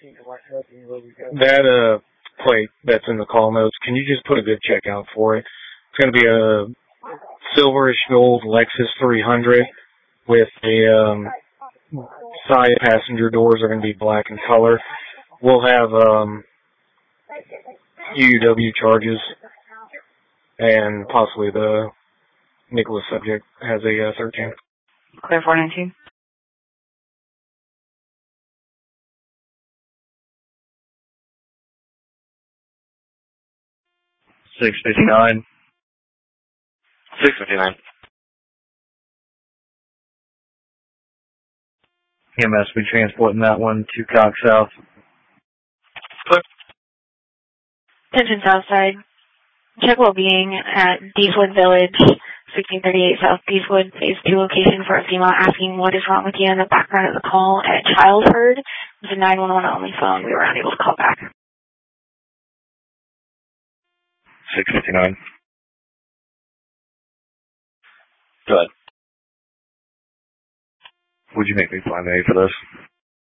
That plate that's in the call notes, can you just put a good check out for it? It's going to be a silverish gold Lexus 300 with a side passenger doors are going to be black in color. We'll have UUW charges, and possibly the Nicholas subject has a 13. Clear 419. 659. 659. EMS will be transporting that one to Cox South. Clear. Attention Southside. Check well-being at Beefwood Village, 1638 South Beefwood, Phase 2 location for a female asking what is wrong with you in the background of the call at Childhood. It was a 911 only phone. We were unable to call back. 659. Go ahead. Would you make me fly an A for this?